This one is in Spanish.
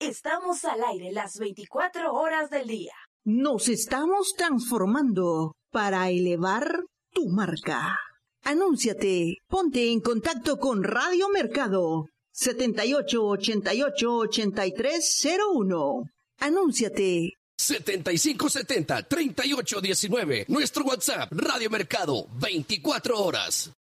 Estamos al aire las 24 horas del día. Nos estamos transformando para elevar tu marca. Anúnciate, ponte en contacto con Radio Mercado 78888301. Anúnciate. 7570-3819. Nuestro WhatsApp, Radio Mercado, 24 horas.